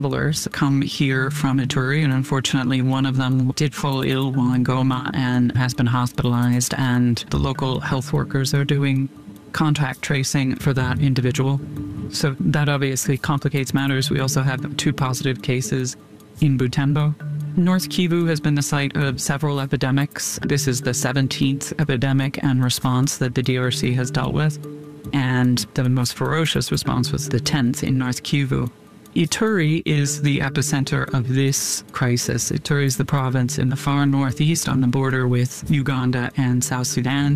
travelers come here from Ituri, and unfortunately one of them did fall ill while in Goma and has been hospitalized, and the local health workers are doing contact tracing for that individual. So that obviously complicates matters. We also have 2 positive cases in Butembo. North Kivu has been the site of several epidemics. This is the 17th epidemic and response that the DRC has dealt with, and the most ferocious response was the 10th in North Kivu. Ituri is the epicenter of this crisis. Ituri is the province in the far northeast on the border with Uganda and South Sudan.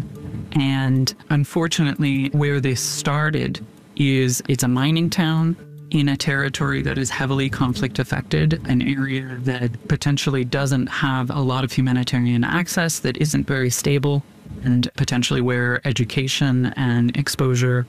And unfortunately, where this started is it's a mining town in a territory that is heavily conflict affected, an area that potentially doesn't have a lot of humanitarian access, that isn't very stable, and potentially where education and exposure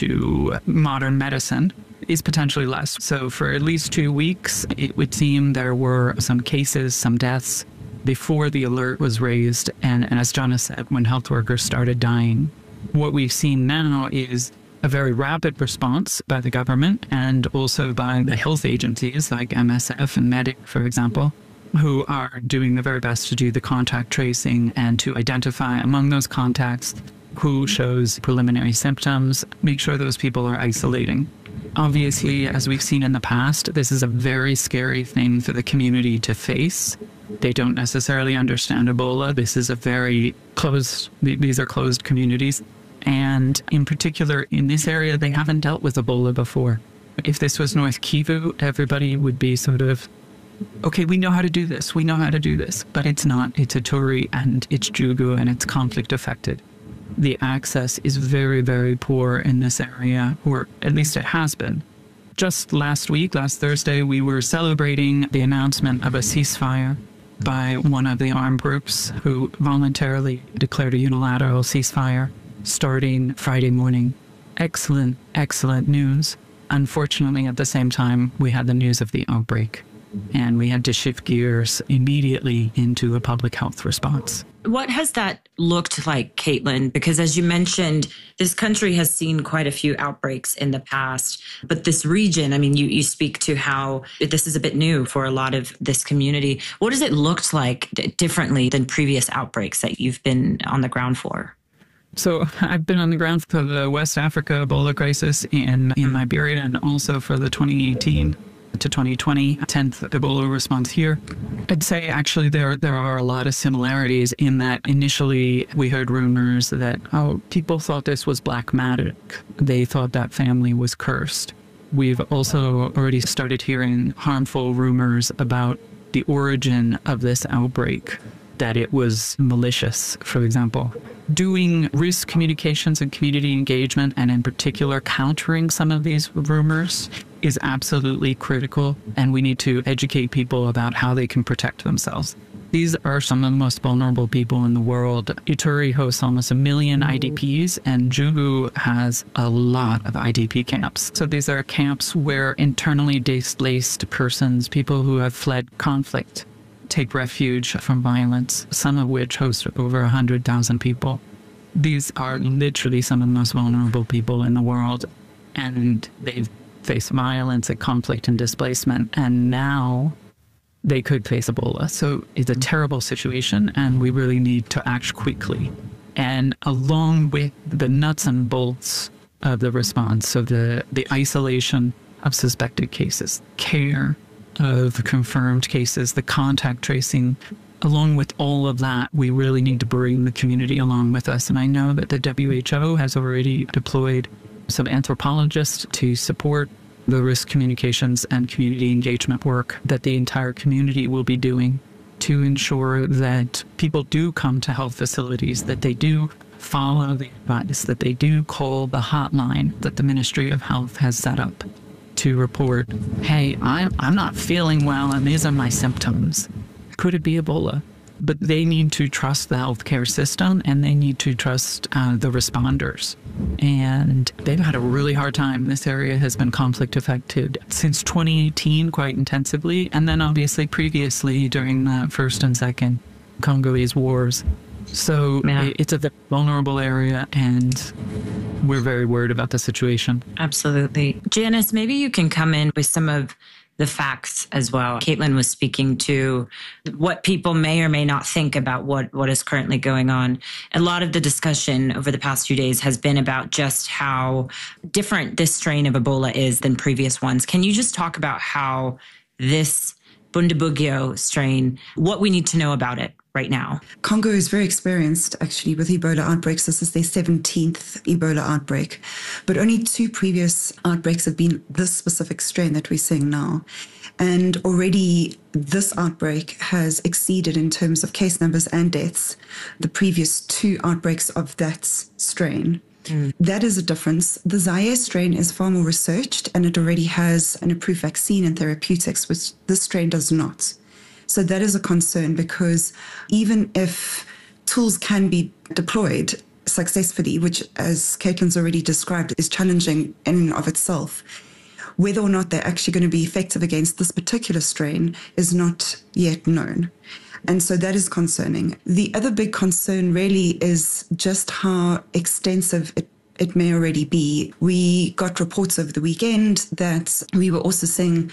to modern medicine is potentially less. So for at least 2 weeks, it would seem there were some cases, some deaths before the alert was raised. And as John has said, when health workers started dying, what we've seen now is a very rapid response by the government and also by the health agencies like MSF and MEDIC, for example, who are doing the very best to do the contact tracing and to identify among those contacts who shows preliminary symptoms, make sure those people are isolating. Obviously, as we've seen in the past, this is a very scary thing for the community to face. They don't necessarily understand Ebola. This is a very these are closed communities. And in particular, in this area, they haven't dealt with Ebola before. If this was North Kivu, everybody would be sort of, okay, we know how to do this. We know how to do this. But it's not. It's Ituri and it's Jugu and it's conflict affected. The access is very, very poor in this area, or at least it has been. Just last Thursday, we were celebrating the announcement of a ceasefire by one of the armed groups who voluntarily declared a unilateral ceasefire starting Friday morning. Excellent, excellent news. Unfortunately, at the same time, we had the news of the outbreak, and we had to shift gears immediately into a public health response. What has that looked like, Caitlin? Because as you mentioned, this country has seen quite a few outbreaks in the past, but this region, I mean, you speak to how this is a bit new for a lot of this community. What has it looked like differently than previous outbreaks that you've been on the ground for? So I've been on the ground for the West Africa Ebola crisis in Liberia, and also for the 2018 to 2020 10th Ebola response here. I'd say actually there are a lot of similarities in that initially we heard rumors that, people thought this was black magic. They thought that family was cursed. We've also already started hearing harmful rumors about the origin of this outbreak, that it was malicious, for example. Doing risk communications and community engagement, and in particular countering some of these rumors, is absolutely critical, and we need to educate people about how they can protect themselves. These are some of the most vulnerable people in the world. Ituri hosts almost 1 million IDPs, and Jugu has a lot of IDP camps. So these are camps where internally displaced persons, people who have fled conflict, take refuge from violence, some of which host over 100,000 people. These are literally some of the most vulnerable people in the world, and they've faced violence and conflict and displacement, and now they could face Ebola. So it's a terrible situation, and we really need to act quickly. And along with the nuts and bolts of the response, so the isolation of suspected cases, care of confirmed cases, the contact tracing, along with all of that, we really need to bring the community along with us. And I know that the WHO has already deployed some anthropologists to support the risk communications and community engagement work that the entire community will be doing to ensure that people do come to health facilities, that they do follow the advice, that they do call the hotline that the Ministry of Health has set up to report, hey, I'm not feeling well and these are my symptoms. Could it be Ebola? But they need to trust the healthcare system, and they need to trust the responders. And they've had a really hard time. This area has been conflict affected since 2018 quite intensively, and then obviously previously during the first and second Congolese wars. So it's a vulnerable area, and we're very worried about the situation. Absolutely. Janice, maybe you can come in with some of the facts as well. Caitlin was speaking to what people may or may not think about what is currently going on. A lot of the discussion over the past few days has been about just how different this strain of Ebola is than previous ones. Can you just talk about how this Bundibugyo strain, what we need to know about it right now? Congo is very experienced, actually, with Ebola outbreaks. This is their 17th Ebola outbreak. But only 2 previous outbreaks have been this specific strain that we're seeing now. And already this outbreak has exceeded, in terms of case numbers and deaths, the previous 2 outbreaks of that strain. That is a difference. The Zaire strain is far more researched, and it already has an approved vaccine and therapeutics, which this strain does not. So that is a concern, because even if tools can be deployed successfully, which, as Caitlin's already described, is challenging in and of itself, whether or not they're actually going to be effective against this particular strain is not yet known. And so that is concerning. The other big concern really is just how extensive it may already be. We got reports over the weekend that we were also seeing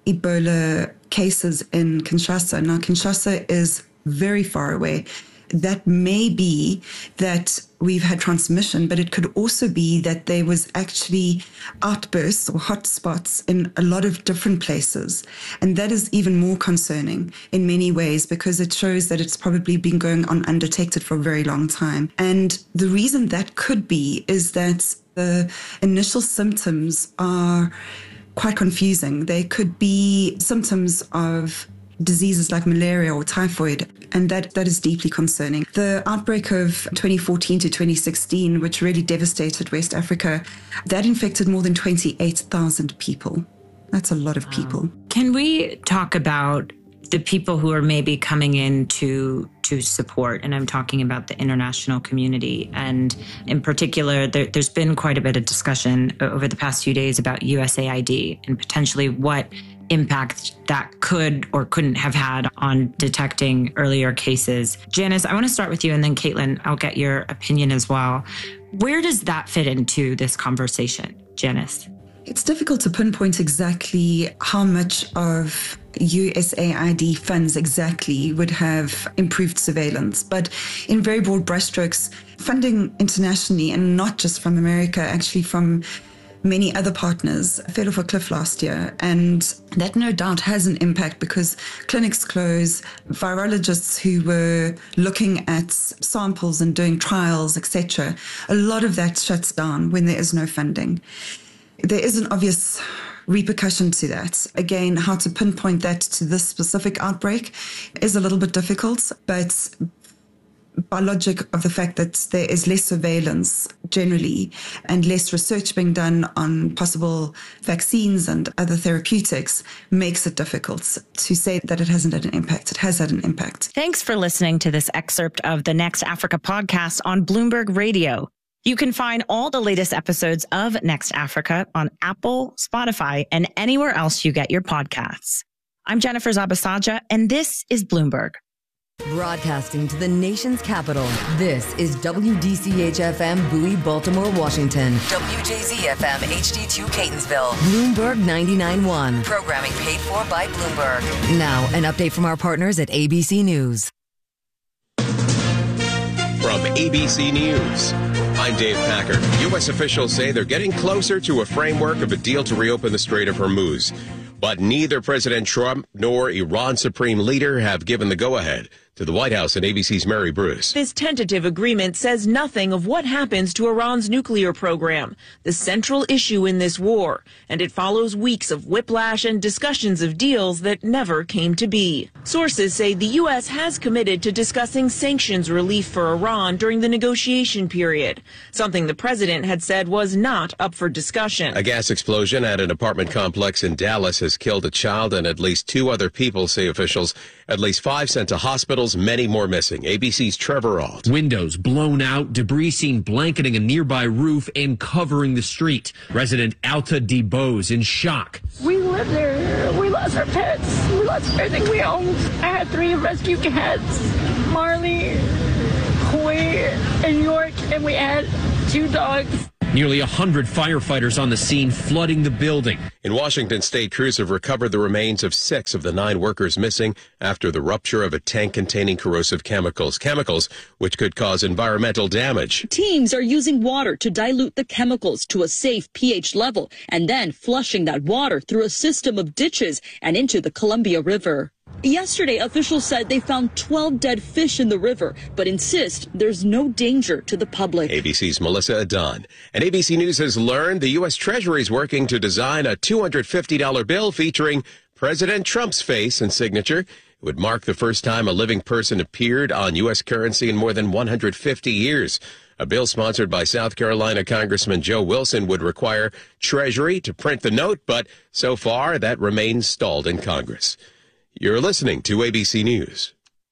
Ebola cases in Kinshasa. Now, Kinshasa is very far away. That may be that we've had transmission, but it could also be that there was actually outbursts or hotspots in a lot of different places. And that is even more concerning in many ways, because it shows that it's probably been going on undetected for a very long time. And the reason that could be is that the initial symptoms are quite confusing. They could be symptoms of diseases like malaria or typhoid, and that is deeply concerning. The outbreak of 2014 to 2016, which really devastated West Africa, that infected more than 28,000 people. That's a lot of people. Can we talk about the people who are maybe coming in to support? And I'm talking about the international community. And in particular, there's been quite a bit of discussion over the past few days about USAID and potentially what impact that could or couldn't have had on detecting earlier cases. Janice, I want to start with you, and then Caitlin, I'll get your opinion as well. Where does that fit into this conversation, Janice? It's difficult to pinpoint exactly how much of USAID funds exactly would have improved surveillance. But in very broad brushstrokes, funding internationally, and not just from America, actually from many other partners, fell off a cliff last year. And that no doubt has an impact, because clinics close, virologists who were looking at samples and doing trials, etc., a lot of that shuts down when there is no funding. There is an obvious repercussion to that. Again, how to pinpoint that to this specific outbreak is a little bit difficult, but by logic of the fact that there is less surveillance generally and less research being done on possible vaccines and other therapeutics makes it difficult to say that it hasn't had an impact. It has had an impact. Thanks for listening to this excerpt of the Next Africa podcast on Bloomberg Radio. You can find all the latest episodes of Next Africa on Apple, Spotify, and anywhere else you get your podcasts. I'm Jennifer Zabasaja, and this is Bloomberg. Broadcasting to the nation's capital, this is WDCH-FM Bowie, Baltimore, Washington. WJZ-FM HD2 Catonsville. Bloomberg 99.1. Programming paid for by Bloomberg. Now, an update from our partners at ABC News. From ABC News, I'm Dave Packard. U.S. officials say they're getting closer to a framework of a deal to reopen the Strait of Hormuz. But neither President Trump nor Iran's supreme leader have given the go-ahead. To the White House and ABC's Mary Bruce. This tentative agreement says nothing of what happens to Iran's nuclear program, the central issue in this war, and it follows weeks of whiplash and discussions of deals that never came to be. Sources say the U.S. has committed to discussing sanctions relief for Iran during the negotiation period, something the president had said was not up for discussion. A gas explosion at an apartment complex in Dallas has killed a child and at least 2 other people, say officials. At least 5 sent to hospitals, many more missing. ABC's Trevor Ault. Windows blown out, debris seen blanketing a nearby roof and covering the street. Resident Alta DeBose in shock. We lived there. We lost our pets. We lost everything we owned. I had 3 rescue cats, Marley, Koi, and York, and we had 2 dogs. Nearly 100 firefighters on the scene, flooding the building. In Washington state, crews have recovered the remains of 6 of the 9 workers missing after the rupture of a tank containing corrosive chemicals which could cause environmental damage. Teams are using water to dilute the chemicals to a safe pH level and then flushing that water through a system of ditches and into the Columbia River. Yesterday, officials said they found 12 dead fish in the river, but insist there's no danger to the public. ABC's Melissa Adon. And ABC News has learned the U.S. Treasury is working to design a $250 bill featuring President Trump's face and signature. It would mark the first time a living person appeared on U.S. currency in more than 150 years. A bill sponsored by South Carolina Congressman Joe Wilson would require Treasury to print the note, but so far that remains stalled in Congress. You're listening to ABC News.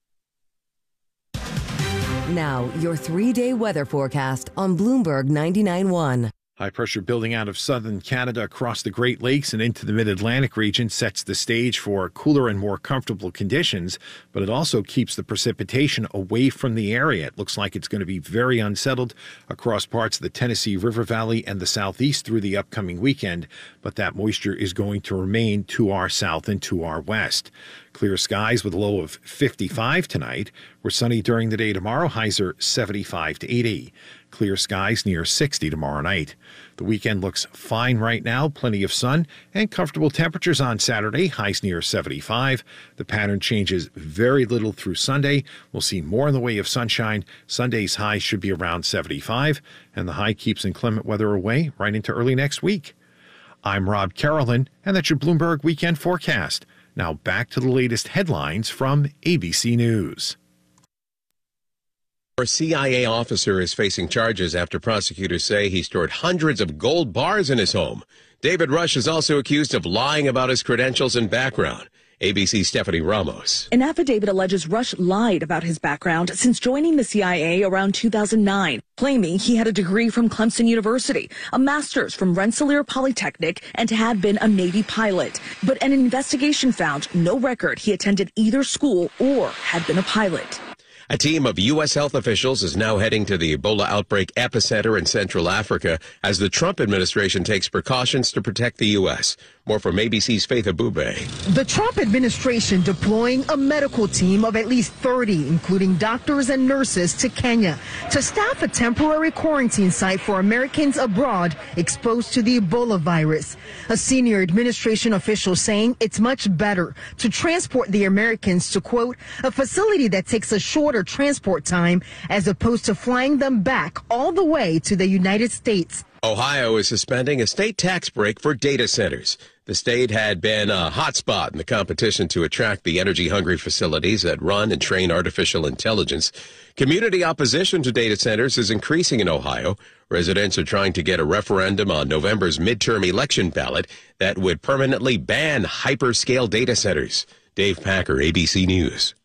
Now, your 3-day weather forecast on Bloomberg 99.1. High pressure building out of southern Canada across the Great Lakes and into the mid-Atlantic region sets the stage for cooler and more comfortable conditions, but it also keeps the precipitation away from the area. It looks like it's going to be very unsettled across parts of the Tennessee River Valley and the southeast through the upcoming weekend, but that moisture is going to remain to our south and to our west. Clear skies with a low of 55 tonight. We're sunny during the day tomorrow. Highs are 75 to 80. Clear skies near 60 tomorrow night. The weekend looks fine right now. Plenty of sun and comfortable temperatures on Saturday. Highs near 75. The pattern changes very little through Sunday. We'll see more in the way of sunshine. Sunday's high should be around 75, and the high keeps inclement weather away right into early next week. I'm Rob Carolyn, and that's your Bloomberg Weekend Forecast. Now back to the latest headlines from ABC News. A CIA officer is facing charges after prosecutors say he stored hundreds of gold bars in his home. David Rush is also accused of lying about his credentials and background. ABC's Stephanie Ramos. An affidavit alleges Rush lied about his background since joining the CIA around 2009, claiming he had a degree from Clemson University, a master's from Rensselaer Polytechnic, and had been a Navy pilot. But an investigation found no record he attended either school or had been a pilot. A team of U.S. health officials is now heading to the Ebola outbreak epicenter in Central Africa as the Trump administration takes precautions to protect the U.S. More from ABC's Faith Abube. The Trump administration deploying a medical team of at least 30, including doctors and nurses, to Kenya to staff a temporary quarantine site for Americans abroad exposed to the Ebola virus. A senior administration official saying it's much better to transport the Americans to, quote, a facility that takes a shorter transport time as opposed to flying them back all the way to the United States. Ohio is suspending a state tax break for data centers. The state had been a hotspot in the competition to attract the energy-hungry facilities that run and train artificial intelligence. Community opposition to data centers is increasing in Ohio. Residents are trying to get a referendum on November's midterm election ballot that would permanently ban hyperscale data centers. Dave Packer, ABC News.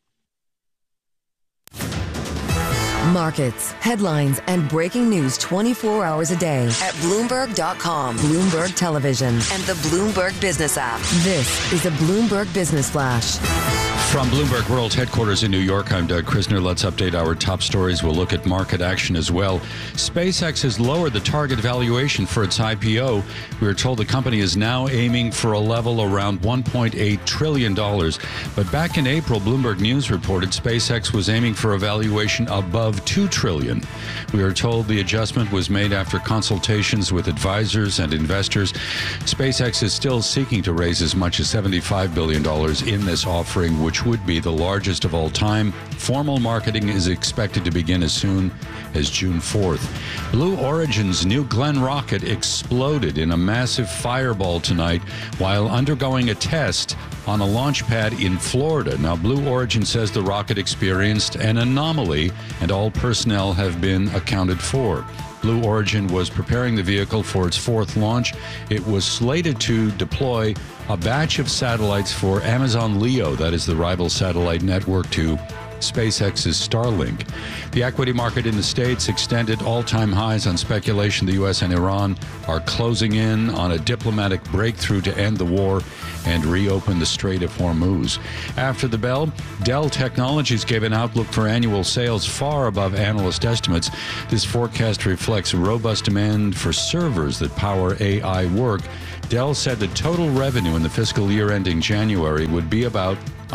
Markets, headlines, and breaking news 24 hours a day at Bloomberg.com, Bloomberg Television, and the Bloomberg Business app. This is a Bloomberg Business Flash. From Bloomberg World Headquarters in New York, I'm Doug Krisner. Let's update our top stories. We'll look at market action as well. SpaceX has lowered the target valuation for its IPO. We are told the company is now aiming for a level around $1.8 trillion. But back in April, Bloomberg News reported SpaceX was aiming for a valuation above $2 trillion. We are told the adjustment was made after consultations with advisors and investors. SpaceX is still seeking to raise as much as $75 billion in this offering, which would be the largest of all time. Formal marketing is expected to begin as soon as June 4th. Blue Origin's New Glenn rocket exploded in a massive fireball tonight while undergoing a test on a launch pad in Florida. Now, Blue Origin says the rocket experienced an anomaly and all personnel have been accounted for. Blue Origin was preparing the vehicle for its fourth launch. It was slated to deploy a batch of satellites for Amazon Leo, that is the rival satellite network to SpaceX's Starlink. The equity market in the States extended all-time highs on speculation the U.S. and Iran are closing in on a diplomatic breakthrough to end the war and reopen the Strait of Hormuz. After the bell, Dell Technologies gave an outlook for annual sales far above analyst estimates. This forecast reflects robust demand for servers that power AI work. Dell said the total revenue in the fiscal year ending January would be about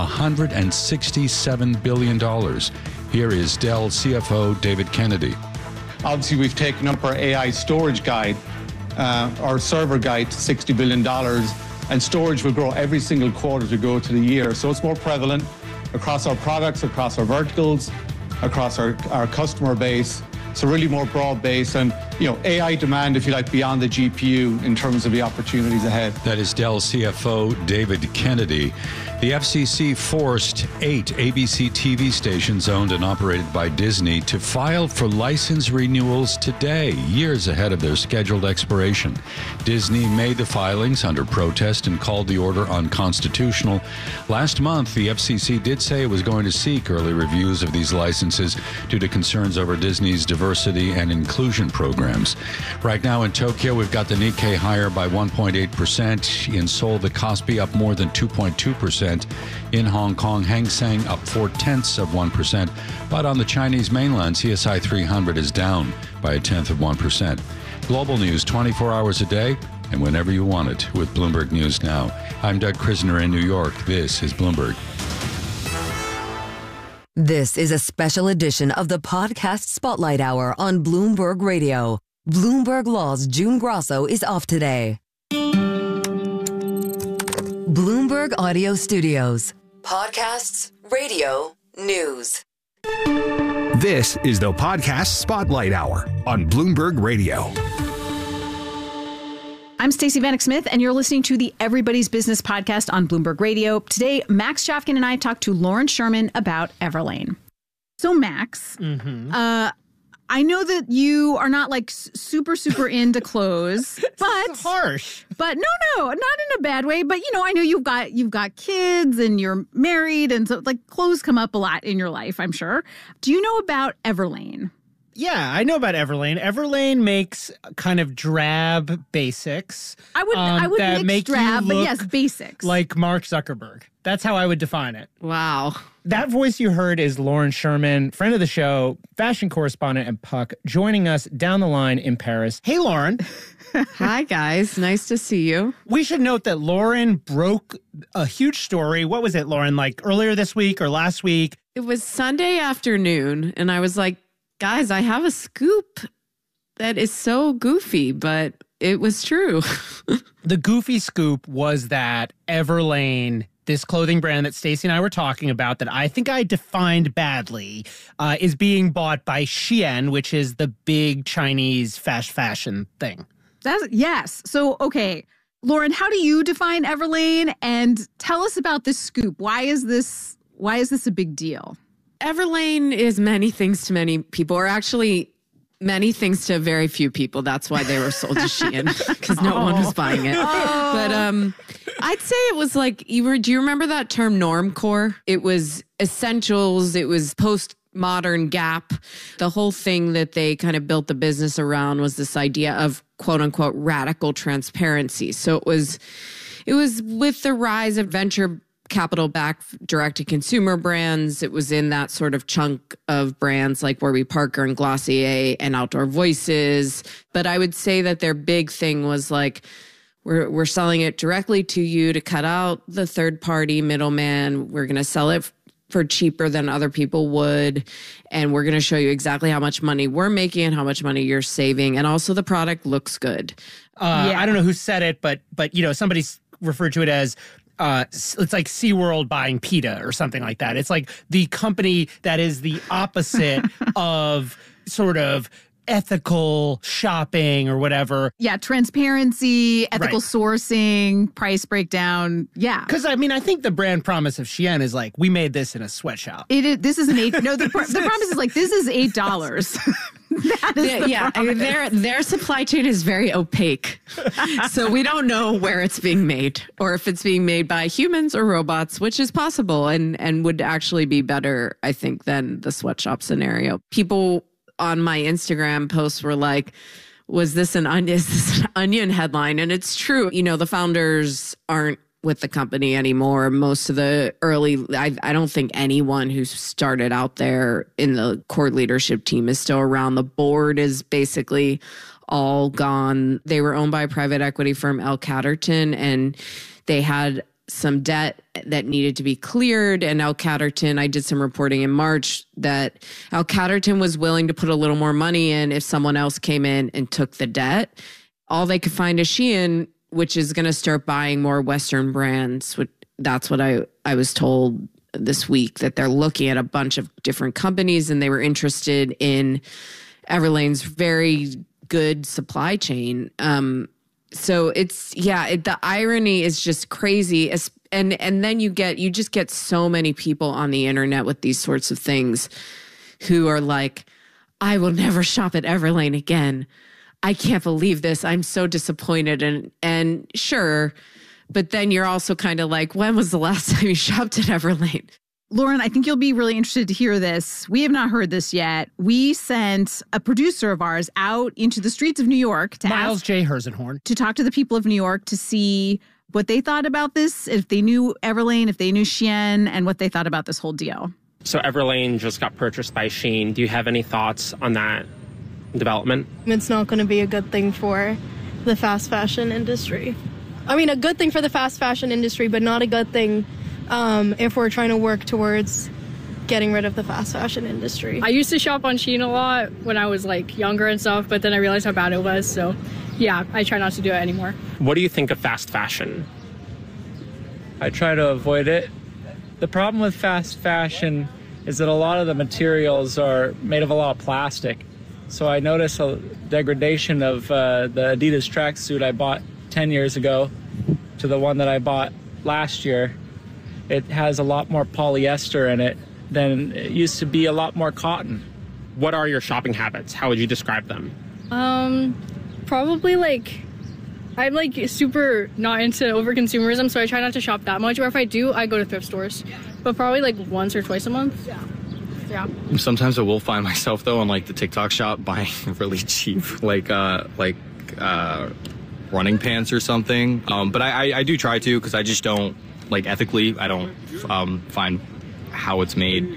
$167 billion. Here is Dell CFO David Kennedy. Obviously, we've taken up our AI storage guide, our server guide, to $60 billion, and storage will grow every single quarter to go to the year. So it's more prevalent across our products, across our verticals, across our customer base. So really more broad-based and, AI demand, if you like, beyond the GPU in terms of the opportunities ahead. That is Dell CFO David Kennedy. The FCC forced 8 ABC TV stations owned and operated by Disney to file for license renewals today, years ahead of their scheduled expiration. Disney made the filings under protest and called the order unconstitutional. Last month, the FCC did say it was going to seek early reviews of these licenses due to concerns over Disney's diversity and inclusion programs. Right now in Tokyo, we've got the Nikkei higher by 1.8%. In Seoul, the Kospi up more than 2.2%. In Hong Kong, Hang Seng up 0.4%. But on the Chinese mainland, CSI 300 is down by 0.1%. Global news 24 hours a day and whenever you want it with Bloomberg News Now. I'm Doug Krisner in New York. This is Bloomberg. This is a special edition of the Podcast Spotlight Hour on Bloomberg Radio. Bloomberg Law's June Grosso is off today. Bloomberg Audio Studios. Podcasts, radio, news. This is the Podcast Spotlight Hour on Bloomberg Radio. I'm Stacey Vanek Smith, and you're listening to the Everybody's Business podcast on Bloomberg Radio. Today, Max Shafkin and I talked to Lauren Sherman about Everlane. So, Max, I know that you are not like super into clothes, but harsh. But no, not in a bad way. But I know you've got kids and you're married, and so like clothes come up a lot in your life, I'm sure. Do you know about Everlane? Yeah, I know about Everlane. Everlane makes kind of drab basics. I would mix drab, but yes, basics. Like Mark Zuckerberg. That's how I would define it. Wow. That voice you heard is Lauren Sherman, friend of the show, fashion correspondent at Puck, joining us down the line in Paris. Hey, Lauren. Hi, guys. Nice to see you. We should note that Lauren broke a huge story. What was it, Lauren? Like earlier this week or last week? It was Sunday afternoon, and I was like, guys, I have a scoop that is so goofy, but it was true. The goofy scoop was that Everlane, this clothing brand that Stacey and I were talking about that I think I defined badly, is being bought by Shein, which is the big Chinese fast fashion thing. Yes. So, okay, Lauren, how do you define Everlane? And tell us about this scoop. Why is this a big deal? Everlane is many things to many people, or actually many things to very few people. That's why they were sold to Shein, because no one was buying it. But I'd say it was like, do you remember that term normcore? It was essentials. It was postmodern Gap. The whole thing that they kind of built the business around was this idea of quote unquote radical transparency. So it was with the rise of venture capital-backed direct-to-consumer brands. It was in that sort of chunk of brands like Warby Parker and Glossier and Outdoor Voices. But I would say that their big thing was like, we're selling it directly to you to cut out the third-party middleman. We're going to sell it for cheaper than other people would. And we're going to show you exactly how much money we're making and how much money you're saving. And also the product looks good. I don't know who said it, but somebody's referred to it as it's like SeaWorld buying PETA or something like that. It's like the company that is the opposite of sort of ethical shopping or whatever. Yeah, transparency, ethical sourcing, price breakdown. Yeah. Because, I think the brand promise of Shein is like, we made this in a sweatshop. The promise is like, this is $8. Their supply chain is very opaque. So we don't know where it's being made or if it's being made by humans or robots, which is possible and would actually be better, I think, than the sweatshop scenario. People on my Instagram posts were like, is this an Onion headline? And it's true. You know, the founders aren't with the company anymore. Most of the early, I don't think anyone who started out there in the core leadership team is still around. The board is basically all gone. They were owned by a private equity firm, L Catterton, and they had some debt that needed to be cleared. And L Catterton, I did some reporting in March that L Catterton was willing to put a little more money in if someone else came in and took the debt. All they could find is Shein, which is going to start buying more Western brands. That's what I was told this week, that they're looking at a bunch of different companies and they were interested in Everlane's very good supply chain. So the irony is just crazy. And then you just get so many people on the internet with these sorts of things who are like, I will never shop at Everlane again. I can't believe this. I'm so disappointed. And sure, but then you're also kind of like, when was the last time you shopped at Everlane? Lauren, I think you'll be really interested to hear this. We have not heard this yet. We sent a producer of ours out into the streets of New York to Miles J. Herzenhorn, to talk to the people of New York to see what they thought about this, if they knew Everlane, if they knew Shein, and what they thought about this whole deal. So Everlane just got purchased by Shein. Do you have any thoughts on that development? It's not going to be a good thing for the fast fashion industry. I mean, a good thing for the fast fashion industry, but not a good thing if we're trying to work towards getting rid of the fast fashion industry. I used to shop on Shein a lot when I was like younger and stuff, but then I realized how bad it was. So yeah, I try not to do it anymore. What do you think of fast fashion? I try to avoid it. The problem with fast fashion is that a lot of the materials are made of a lot of plastic. So I notice a degradation of the Adidas tracksuit I bought 10 years ago to the one that I bought last year. It has a lot more polyester in it than it used to be, a lot more cotton. What are your shopping habits? How would you describe them? Probably I'm super not into over-consumerism, so I try not to shop that much. Or if I do, I go to thrift stores. But probably once or twice a month. Yeah. Sometimes I will find myself though on the TikTok shop buying really cheap running pants or something. But I do try to, because I just don't ethically. I don't find how it's made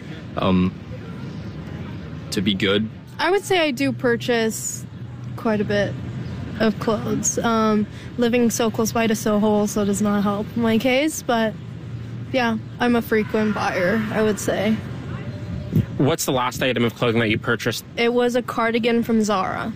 to be good. I would say I do purchase quite a bit of clothes. Living so close by to Soho also does not help in my case, but yeah, I'm a frequent buyer, I would say. What's the last item of clothing that you purchased? It was a cardigan from Zara.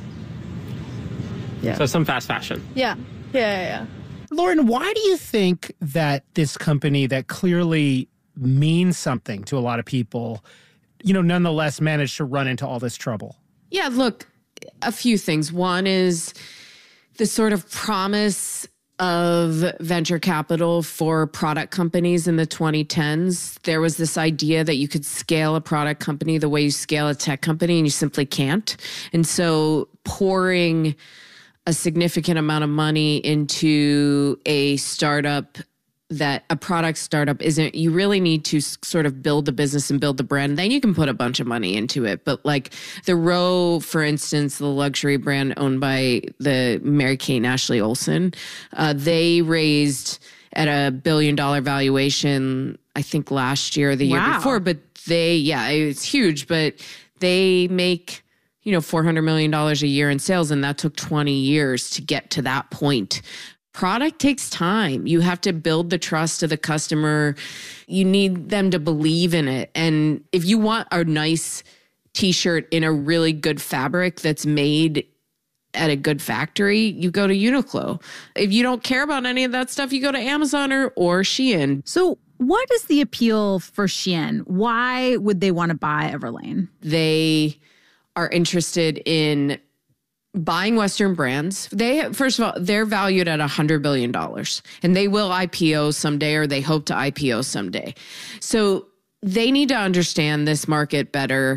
Yeah. So some fast fashion. Yeah. Lauren, why do you think that this company that clearly means something to a lot of people, nonetheless managed to run into all this trouble? Yeah, look, a few things. One is the sort of promise of venture capital for product companies in the 2010s. There was this idea that you could scale a product company the way you scale a tech company, and you simply can't. And so pouring a significant amount of money into a startup, that a product startup isn't, you really need to sort of build the business and build the brand. Then you can put a bunch of money into it. But the Row, for instance, the luxury brand owned by the Mary-Kate and Ashley Olsen, they raised at $1 billion valuation, I think last year or the year before. But it's huge, but they make $400 million a year in sales, and that took 20 years to get to that point. Product takes time. You have to build the trust of the customer. You need them to believe in it. And if you want a nice t-shirt in a really good fabric that's made at a good factory, you go to Uniqlo. If you don't care about any of that stuff, you go to Amazon or Shein. So what is the appeal for Shein? Why would they want to buy Everlane? They are interested in buying Western brands. First of all, they're valued at $100 billion, and they will IPO someday, or they hope to IPO someday. So they need to understand this market better.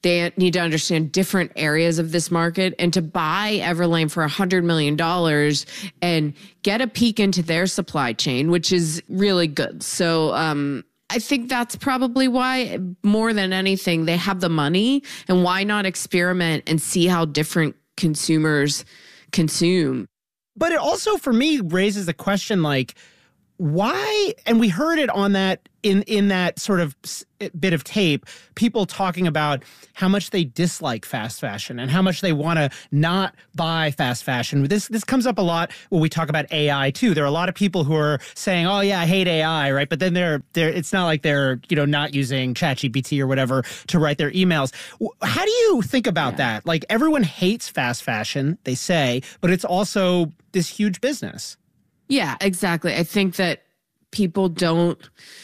They need to understand different areas of this market, and to buy Everlane for $100 million and get a peek into their supply chain, which is really good. So I think that's probably why, more than anything, they have the money, and why not experiment and see how different consumers consume. But it also, for me, raises the question, like, why? And we heard it on that in that sort of bit of tape, people talking about how much they dislike fast fashion and how much they want to not buy fast fashion. This comes up a lot when we talk about AI too. There are a lot of people who are saying, "Oh yeah, I hate AI," right? But then they're it's not like they're not using ChatGPT or whatever to write their emails. How do you think about that? Like, everyone hates fast fashion, they say, but it's also this huge business. Yeah, exactly. I think that people don't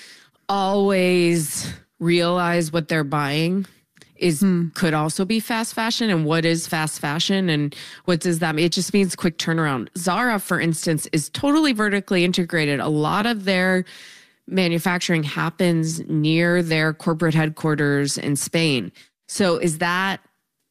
always realize what they're buying could also be fast fashion, and what is fast fashion and what does that mean? It just means quick turnaround. Zara, for instance, is totally vertically integrated. A lot of their manufacturing happens near their corporate headquarters in Spain. So is that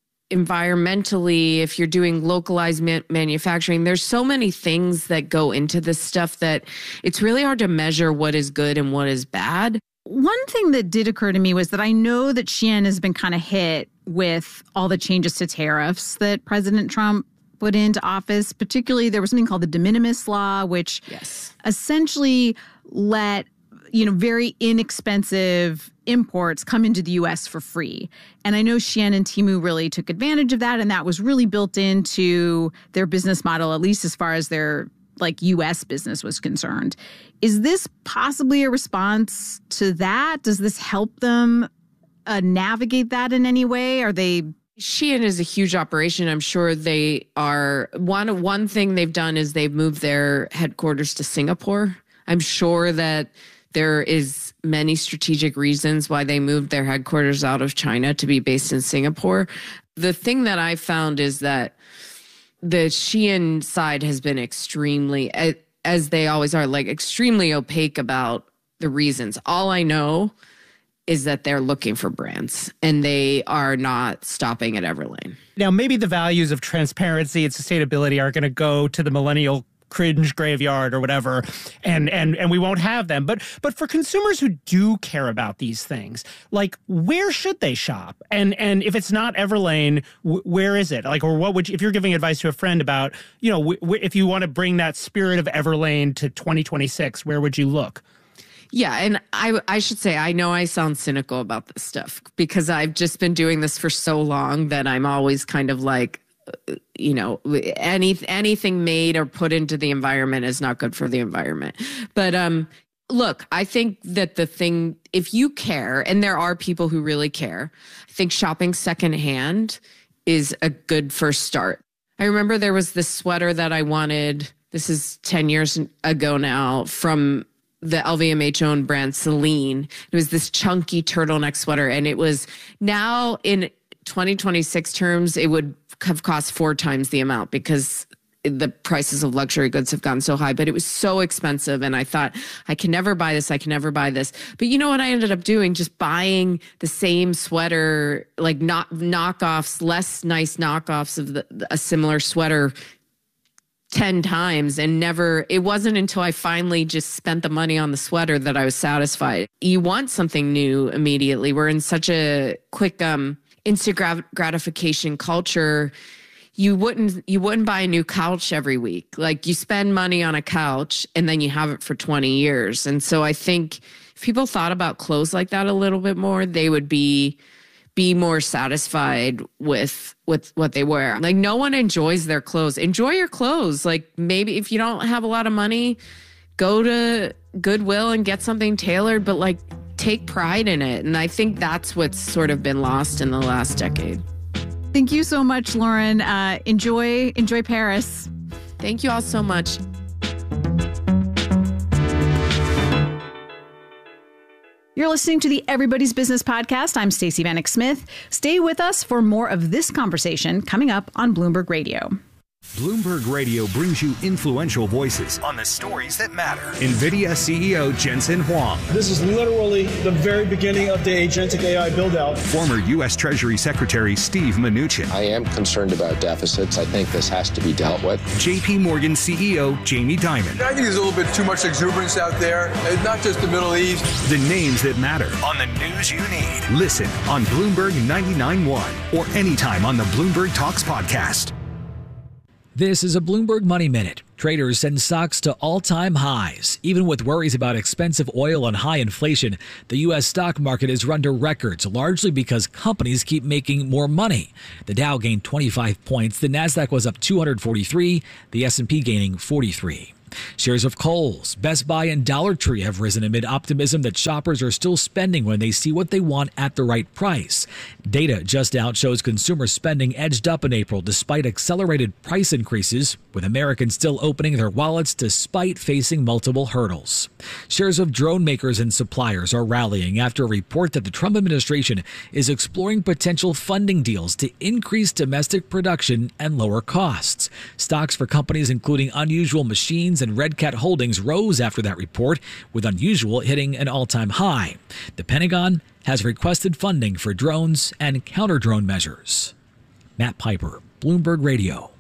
environmentally, if you're doing localized manufacturing, there's so many things that go into this stuff that it's really hard to measure what is good and what is bad. One thing that did occur to me was that I know that Shein has been kind of hit with all the changes to tariffs that President Trump put into office. Particularly, there was something called the de minimis law, which essentially let very inexpensive imports come into the U.S. for free. And I know Shein and Temu really took advantage of that, and that was really built into their business model, at least as far as their U.S. business was concerned. Is this possibly a response to that? Does this help them navigate that in any way? Are they... Shein is a huge operation. I'm sure they are. One thing they've done is they've moved their headquarters to Singapore. I'm sure that there is many strategic reasons why they moved their headquarters out of China to be based in Singapore. The thing that I found is that the Shein side has been extremely, as they always are, extremely opaque about the reasons. All I know is that they're looking for brands, and they are not stopping at Everlane. Now, maybe the values of transparency and sustainability are going to go to the millennial cringe graveyard or whatever, and we won't have them. But for consumers who do care about these things, where should they shop? And if it's not Everlane, where is it? Or what would you, if you're giving advice to a friend about, if you want to bring that spirit of Everlane to 2026, where would you look? Yeah, and I should say, I know I sound cynical about this stuff because I've just been doing this for so long that I'm always kind of anything made or put into the environment is not good for the environment. But look, I think that if you care, and there are people who really care, I think shopping secondhand is a good first start. I remember there was this sweater that I wanted, this is 10 years ago now, from the LVMH owned brand Celine. It was this chunky turtleneck sweater, and it was now in 2026 terms, it would have cost 4 times the amount because the prices of luxury goods have gone so high, but it was so expensive. And I thought, I can never buy this. I can never buy this. But you know what I ended up doing? Just buying the same sweater, knockoffs, less nice knockoffs of a similar sweater 10 times, and it wasn't until I finally just spent the money on the sweater that I was satisfied. You want something new immediately. We're in such a quick, instant gratification culture. You wouldn't buy a new couch every week. You spend money on a couch and then you have it for 20 years. And so I think if people thought about clothes like that a little bit more, they would be more satisfied with what they wear. No one enjoys their clothes. Enjoy your clothes. Maybe if you don't have a lot of money, go to Goodwill and get something tailored, but take pride in it. And I think that's what's sort of been lost in the last decade. Thank you so much, Lauren. Enjoy Paris. Thank you all so much. You're listening to the Everybody's Business Podcast. I'm Stacey Vanek Smith. Stay with us for more of this conversation coming up on Bloomberg Radio. Bloomberg Radio brings you influential voices on the stories that matter. NVIDIA CEO Jensen Huang. This is literally the very beginning of the agentic AI build-out. Former U.S. Treasury Secretary Steve Mnuchin. I am concerned about deficits. I think this has to be dealt with. JP Morgan CEO Jamie Dimon. I think there's a little bit too much exuberance out there. It's not just the Middle East. The names that matter on the news you need. Listen on Bloomberg 99.1 or anytime on the Bloomberg Talks podcast. This is a Bloomberg Money Minute. Traders send stocks to all-time highs. Even with worries about expensive oil and high inflation, the U.S. stock market has run to records, largely because companies keep making more money. The Dow gained 25 points, the Nasdaq was up 243, the S&P gaining 43. Shares of Kohl's, Best Buy, and Dollar Tree have risen amid optimism that shoppers are still spending when they see what they want at the right price. Data just out shows consumer spending edged up in April despite accelerated price increases, with Americans still opening their wallets despite facing multiple hurdles. Shares of drone makers and suppliers are rallying after a report that the Trump administration is exploring potential funding deals to increase domestic production and lower costs. Stocks for companies including Unusual Machines and Red Cat Holdings rose after that report, with Unusual hitting an all-time high. The Pentagon has requested funding for drones and counter-drone measures. Matt Piper, Bloomberg Radio.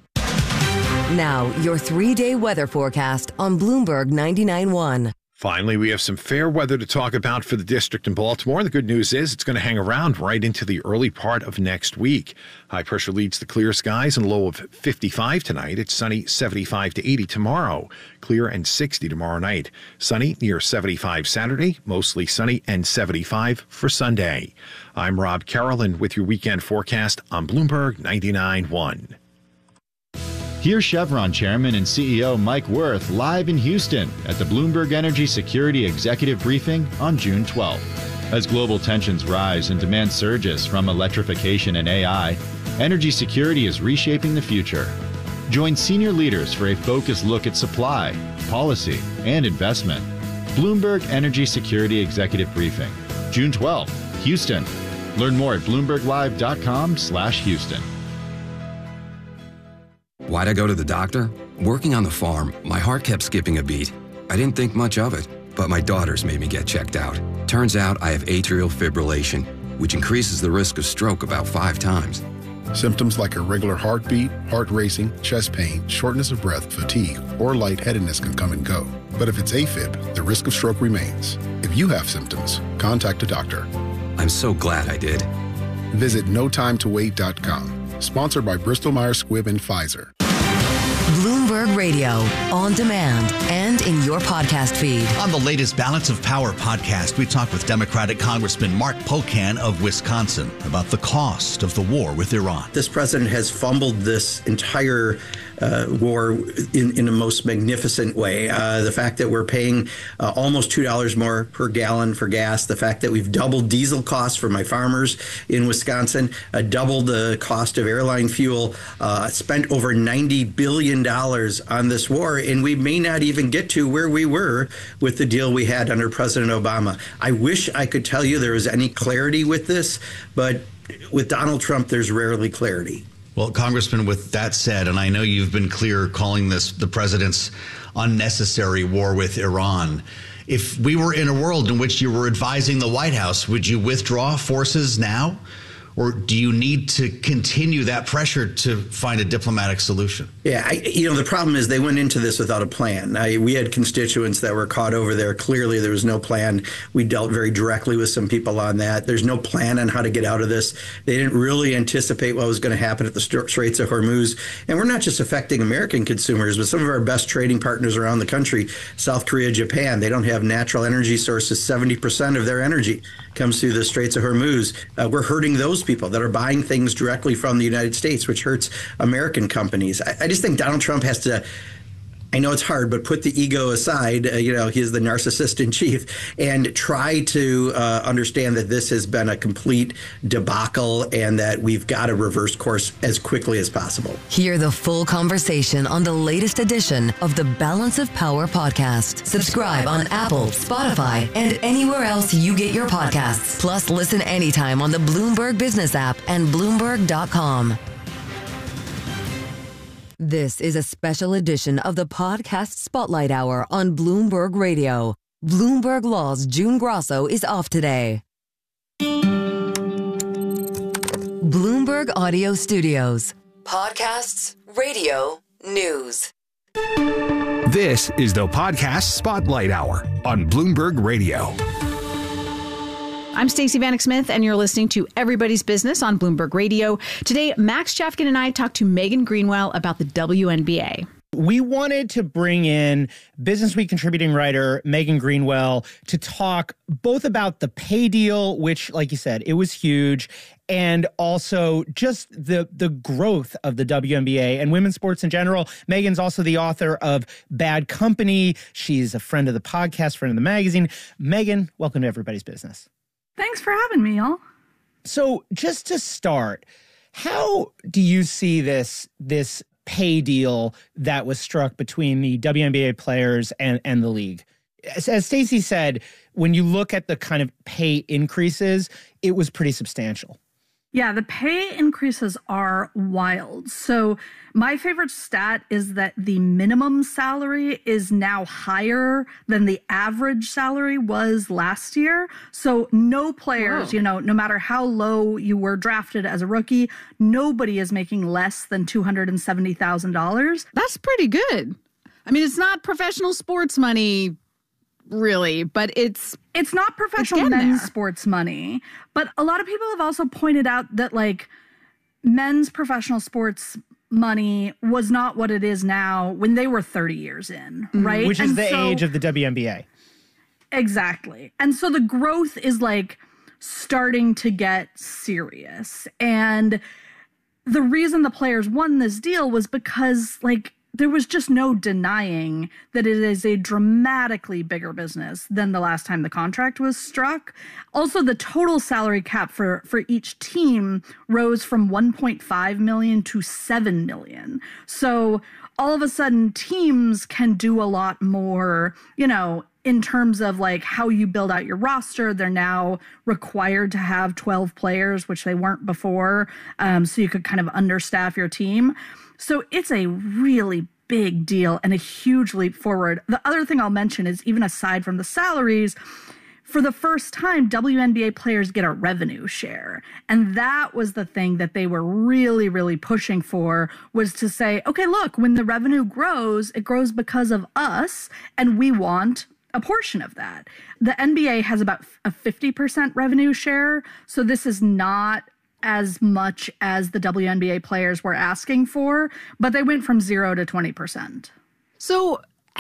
Now, your 3-day weather forecast on Bloomberg 99.1. Finally, we have some fair weather to talk about for the district in Baltimore. The good news is it's going to hang around right into the early part of next week. High pressure leads the clear skies and low of 55 tonight. It's sunny 75 to 80 tomorrow. Clear and 60 tomorrow night. Sunny near 75 Saturday, mostly sunny and 75 for Sunday. I'm Rob Carolyn with your weekend forecast on Bloomberg 99.1. Here's Chevron Chairman and CEO Mike Wirth live in Houston at the Bloomberg Energy Security Executive Briefing on June 12th. As global tensions rise and demand surges from electrification and AI, energy security is reshaping the future. Join senior leaders for a focused look at supply, policy, and investment. Bloomberg Energy Security Executive Briefing, June 12th, Houston. Learn more at BloombergLive.com/Houston. Why'd I go to the doctor? Working on the farm, my heart kept skipping a beat. I didn't think much of it, but my daughters made me get checked out. Turns out I have atrial fibrillation, which increases the risk of stroke about 5 times. Symptoms like irregular heartbeat, heart racing, chest pain, shortness of breath, fatigue, or lightheadedness can come and go. But if it's AFib, the risk of stroke remains. If you have symptoms, contact a doctor. I'm so glad I did. Visit notimetowait.com. Sponsored by Bristol Myers Squibb and Pfizer. Bloomberg Radio, on demand and in your podcast feed. On the latest Balance of Power podcast, we talked with Democratic Congressman Mark Pocan of Wisconsin about the cost of the war with Iran. This president has fumbled this entire war in the most magnificent way. The fact that we're paying almost $2 more per gallon for gas, the fact that we've doubled diesel costs for my farmers in Wisconsin, doubled the cost of airline fuel, spent over $90 billion on this war, and we may not even get to where we were with the deal we had under President Obama. I wish I could tell you there was any clarity with this, but with Donald Trump, there's rarely clarity. Well, Congressman, with that said, and I know you've been clear calling this the president's unnecessary war with Iran. If we were in a world in which you were advising the White House, would you withdraw forces now? Or do you need to continue that pressure to find a diplomatic solution? Yeah, the problem is they went into this without a plan. We had constituents that were caught over there. Clearly, there was no plan. We dealt very directly with some people on that. There's no plan on how to get out of this. They didn't really anticipate what was going to happen at the Straits of Hormuz. And we're not just affecting American consumers, but some of our best trading partners around the country, South Korea, Japan, they don't have natural energy sources. 70% of their energy comes through the Straits of Hormuz. We're hurting those people that are buying things directly from the United States, which hurts American companies. I just think Donald Trump has to, I know it's hard, but put the ego aside. He's the narcissist in chief, and try to understand that this has been a complete debacle and that we've got to reverse course as quickly as possible. Hear the full conversation on the latest edition of the Balance of Power podcast. Subscribe on Apple, Spotify, and anywhere else you get your podcasts. Plus, listen anytime on the Bloomberg Business app and Bloomberg.com. This is a special edition of the Podcast Spotlight Hour on Bloomberg Radio. Bloomberg Law's June Grosso is off today. Bloomberg Audio Studios. Podcasts, radio, news. This is the Podcast Spotlight Hour on Bloomberg Radio. I'm Stacey Vanek Smith, and you're listening to Everybody's Business on Bloomberg Radio. Today, Max Chafkin and I talked to Megan Greenwell about the WNBA. We wanted to bring in Business Week contributing writer Megan Greenwell to talk both about the pay deal, which, like you said, it was huge, and also just the growth of the WNBA and women's sports in general. Megan's also the author of Bad Company. She's a friend of the podcast, friend of the magazine. Megan, welcome to Everybody's Business. Thanks for having me, y'all. So just to start, how do you see this pay deal that was struck between the WNBA players and the league? As Stacey said, when you look at the kind of pay increases, it was pretty substantial. Yeah, the pay increases are wild. So my favorite stat is that the minimum salary is now higher than the average salary was last year. So no players, no matter how low you were drafted as a rookie, nobody is making less than $270,000. That's pretty good. I mean, it's not professional sports money, really, but it's not professional men's sports money. But a lot of people have also pointed out that like men's professional sports money was not what it is now when they were 30 years in, right? Which is the age of the WNBA. Exactly. And so the growth is like starting to get serious. And the reason the players won this deal was because like there was just no denying that it is a dramatically bigger business than the last time the contract was struck. Also, the total salary cap for each team rose from $1.5 million to $7 million. So all of a sudden, teams can do a lot more, in terms of like how you build out your roster. They're now required to have 12 players, which they weren't before. So you could kind of understaff your team. So it's a really big deal and a huge leap forward. The other thing I'll mention is even aside from the salaries, for the first time, WNBA players get a revenue share. And that was the thing that they were really, really pushing for, was to say, okay, look, when the revenue grows, it grows because of us, and we want a portion of that. The NBA has about a 50% revenue share, so this is not as much as the WNBA players were asking for, but they went from 0 to 20%. So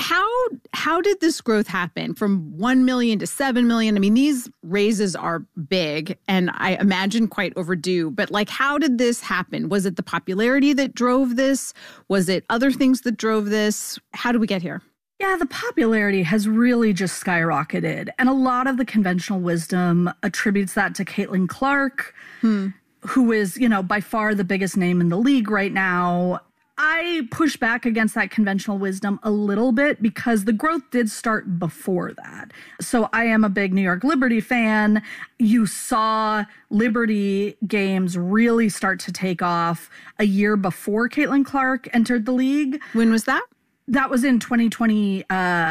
how did this growth happen from 1 million to 7 million? I mean, these raises are big and I imagine quite overdue, but like, how did this happen? Was it the popularity that drove this? Was it other things that drove this? How did we get here? Yeah, the popularity has really just skyrocketed. And a lot of the conventional wisdom attributes that to Caitlin Clark, who is, by far the biggest name in the league right now. I push back against that conventional wisdom a little bit because the growth did start before that. So I am a big New York Liberty fan. You saw Liberty games really start to take off a year before Caitlin Clark entered the league. When was that? That was in 2023.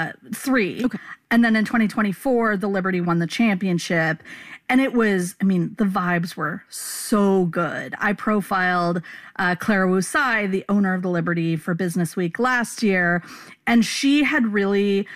Okay. And then in 2024, the Liberty won the championship. And it was, the vibes were so good. I profiled Clara Wu Tsai, the owner of the Liberty, for Business Week last year. And she had really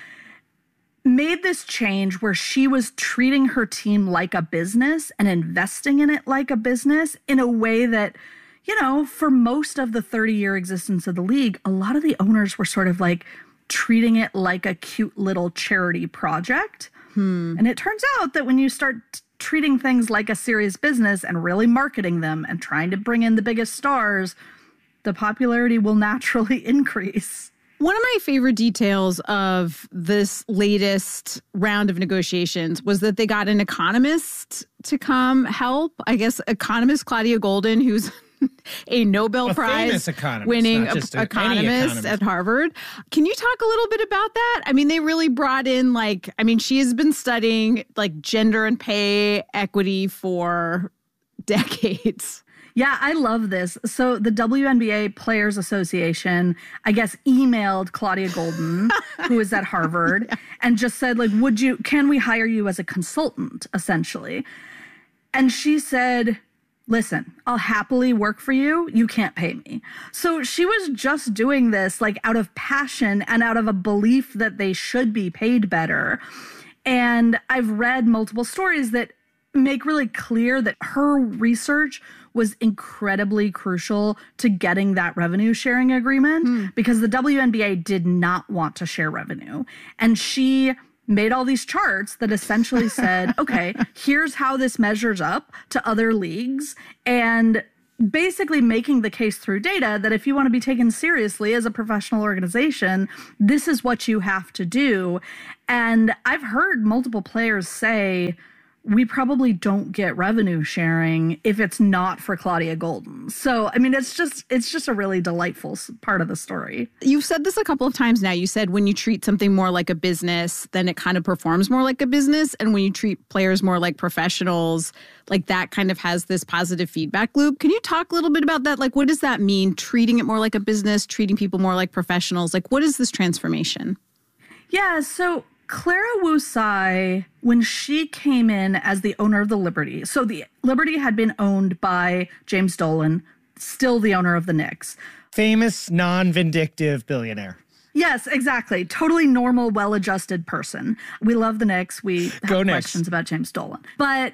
made this change where she was treating her team like a business and investing in it like a business in a way that, for most of the 30-year existence of the league, a lot of the owners were sort of like treating it like a cute little charity project. And it turns out that when you start treating things like a serious business and really marketing them and trying to bring in the biggest stars, the popularity will naturally increase. One of my favorite details of this latest round of negotiations was that they got an economist to come help. I guess economist Claudia Golden, who's a Nobel Prize winning economist at Harvard. Can you talk a little bit about that? They really brought in she has been studying gender and pay equity for decades. Yeah, I love this. So the WNBA Players Association, I guess, emailed Claudia Golden, who is at Harvard, and just said, like, can we hire you as a consultant, essentially? And she said, listen, I'll happily work for you. You can't pay me. So she was just doing this like out of passion and out of a belief that they should be paid better. And I've read multiple stories that make really clear that her research was incredibly crucial to getting that revenue sharing agreement because the WNBA did not want to share revenue. And she made all these charts that essentially said, okay, here's how this measures up to other leagues, and basically making the case through data that if you want to be taken seriously as a professional organization, this is what you have to do. And I've heard multiple players say, we probably don't get revenue sharing if it's not for Claudia Golden. So, I mean, it's just a really delightful part of the story. You've said this a couple of times now. You said when you treat something more like a business, then it kind of performs more like a business. And when you treat players more like professionals, like that kind of has this positive feedback loop. Can you talk a little bit about that? Like, what does that mean? Treating it more like a business, treating people more like professionals? Like, what is this transformation? Yeah, so Clara Wu Tsai, when she came in as the owner of the Liberty, so the Liberty had been owned by James Dolan, still the owner of the Knicks. Famous, non-vindictive billionaire. Yes, exactly. Totally normal, well-adjusted person. We love the Knicks. We have questions about James Dolan. But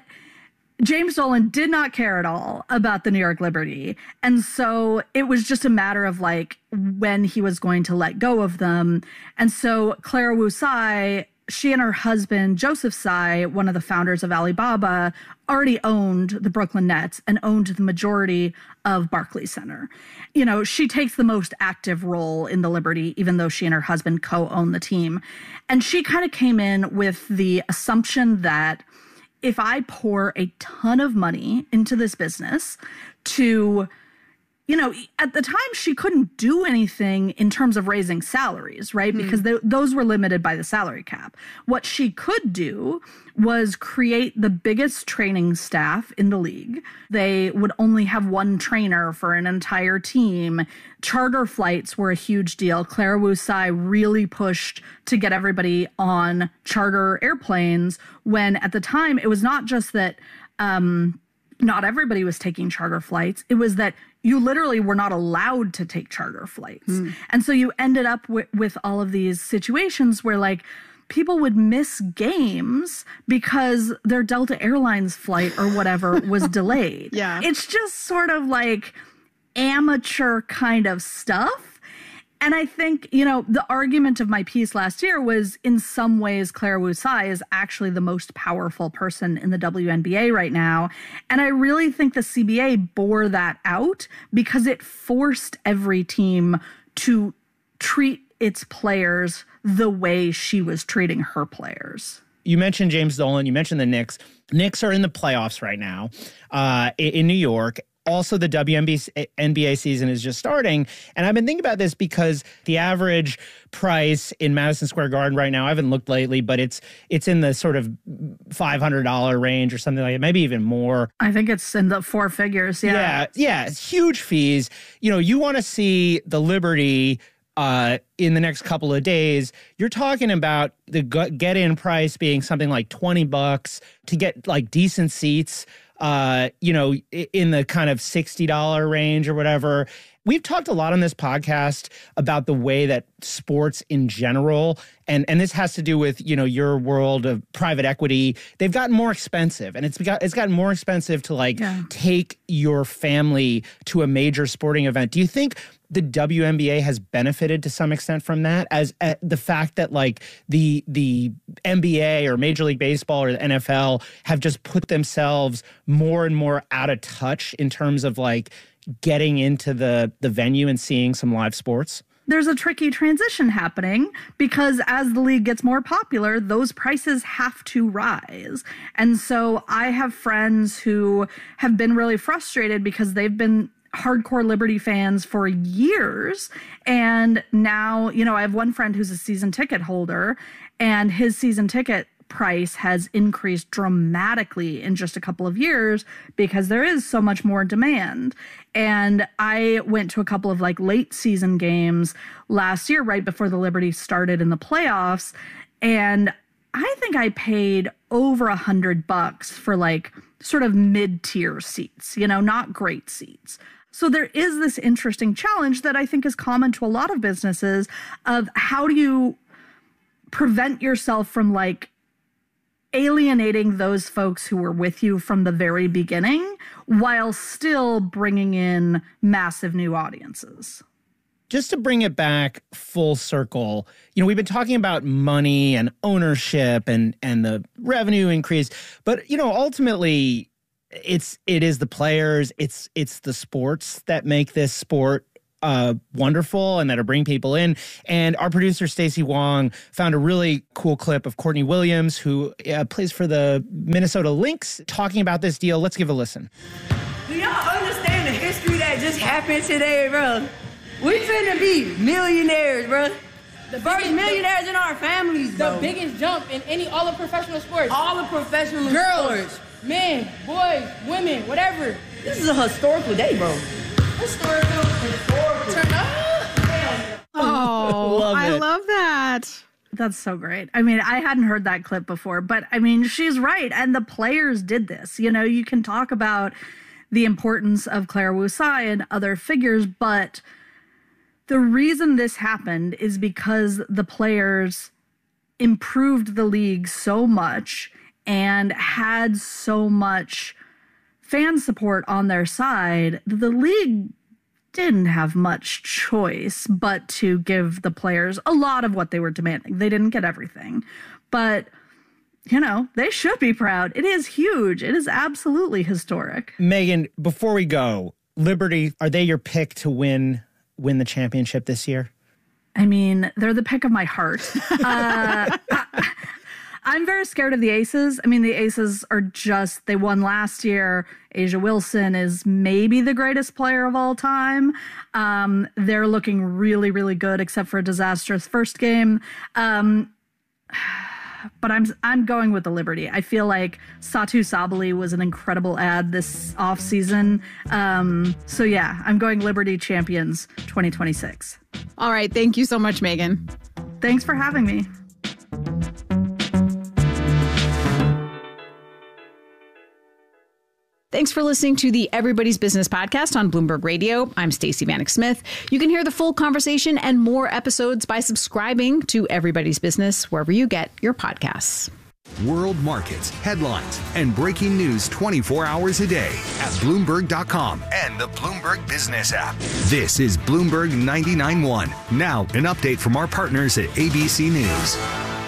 James Dolan did not care at all about the New York Liberty. And so it was just a matter of like when he was going to let go of them. And so Clara Wu Tsai, she and her husband, Joseph Tsai, one of the founders of Alibaba, already owned the Brooklyn Nets and owned the majority of Barclays Center. You know, she takes the most active role in the Liberty, even though she and her husband co-own the team. And she kind of came in with the assumption that if I pour a ton of money into this business to, you know, at the time she couldn't do anything in terms of raising salaries, right? Because those were limited by the salary cap. What she could do was create the biggest training staff in the league. They would only have one trainer for an entire team. Charter flights were a huge deal. Clara Wu Tsai really pushed to get everybody on charter airplanes when at the time it was not just that not everybody was taking charter flights. It was that you literally were not allowed to take charter flights. And so you ended up with all of these situations where like people would miss games because their Delta Airlines flight or whatever was delayed. Yeah. It's just sort of like amateur kind of stuff. And I think, you know, the argument of my piece last year was in some ways Clara Wu Tsai is actually the most powerful person in the WNBA right now. And I really think the CBA bore that out because it forced every team to treat its players the way she was treating her players. You mentioned James Dolan. You mentioned the Knicks. Knicks are in the playoffs right now in New York. Also, the WNBA season is just starting. And I've been thinking about this because the average price in Madison Square Garden right now, I haven't looked lately, but it's in the sort of $500 range or something like that, maybe even more. I think it's in the four figures. Yeah. Yeah. It's huge fees. You know, you want to see the Liberty in the next couple of days, you're talking about the get-in price being something like $20 to get like decent seats. You know, in the kind of $60 range or whatever. We've talked a lot on this podcast about the way that sports in general, and this has to do with, you know, your world of private equity, they've gotten more expensive, and it's gotten more expensive to like take your family to a major sporting event. Do you think the WNBA has benefited to some extent from that, as the fact that like the NBA or Major League Baseball or the NFL have just put themselves more and more out of touch in terms of like getting into the venue and seeing some live sports? There's a tricky transition happening because as the league gets more popular, those prices have to rise. And so I have friends who have been really frustrated because they've been hardcore Liberty fans for years. And now, you know, I have one friend who's a season ticket holder, and his season ticket price has increased dramatically in just a couple of years because there is so much more demand. And I went to a couple of like late season games last year, right before the Liberty started in the playoffs. And I think I paid over $100 for like sort of mid-tier seats, you know, not great seats. So there is this interesting challenge that I think is common to a lot of businesses of how do you prevent yourself from like alienating those folks who were with you from the very beginning while still bringing in massive new audiences. Just to bring it back full circle, you know, we've been talking about money and ownership and the revenue increase, but, you know, ultimately it is the players, it's the sports that make this sport wonderful and that are bringing people in. And our producer, Stacey Wong, found a really cool clip of Courtney Williams, who plays for the Minnesota Lynx, talking about this deal. Let's give a listen. Do y'all understand the history that just happened today, bro? We finna be millionaires, bro. The first millionaires in our families, bro. The biggest jump in all of professional sports. All the professional sports. Men, boys, women, whatever. This is a historical day, bro. Historical. Turn up. Oh, I love that. That's so great. I mean, I hadn't heard that clip before, but I mean, she's right. And the players did this. You know, you can talk about the importance of Claire Wu Tsai and other figures, but the reason this happened is because the players improved the league so much and had so much fan support on their side that the league didn't have much choice but to give the players a lot of what they were demanding. They didn't get everything, but you know, they should be proud. It is huge. It is absolutely historic. Megan, before we go, Liberty, are they your pick to win the championship this year? I mean, they're the pick of my heart. I'm very scared of the Aces. I mean, the Aces are they won last year. A'ja Wilson is maybe the greatest player of all time. They're looking really, really good, except for a disastrous first game. But I'm going with the Liberty. I feel like Satu Sabali was an incredible ad this offseason. So yeah, I'm going Liberty champions 2026. All right. Thank you so much, Megan. Thanks for having me. Thanks for listening to the Everybody's Business podcast on Bloomberg Radio. I'm Stacey Vanek Smith. You can hear the full conversation and more episodes by subscribing to Everybody's Business wherever you get your podcasts. World markets, headlines, and breaking news 24 hours a day at Bloomberg.com and the Bloomberg Business app. This is Bloomberg 99.1. Now, an update from our partners at ABC News.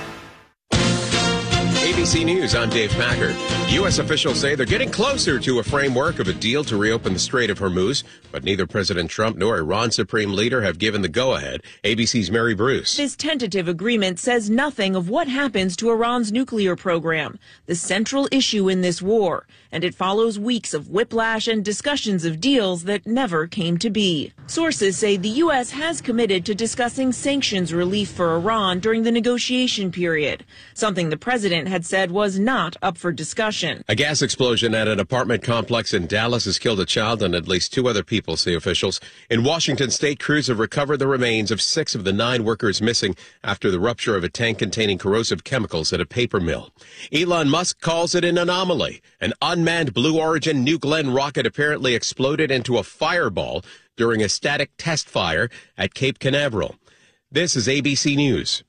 ABC News, I'm Dave Packard. U.S. officials say they're getting closer to a framework of a deal to reopen the Strait of Hormuz, but neither President Trump nor Iran's supreme leader have given the go-ahead. ABC's Mary Bruce. This tentative agreement says nothing of what happens to Iran's nuclear program, the central issue in this war, and it follows weeks of whiplash and discussions of deals that never came to be. Sources say the U.S. has committed to discussing sanctions relief for Iran during the negotiation period, something the president had said was not up for discussion. A gas explosion at an apartment complex in Dallas has killed a child and at least 2 other people, say officials. In Washington state, crews have recovered the remains of 6 of the 9 workers missing after the rupture of a tank containing corrosive chemicals at a paper mill. Elon Musk calls it an anomaly. An unmanned Blue Origin New Glenn rocket apparently exploded into a fireball during a static test fire at Cape Canaveral. This is ABC News.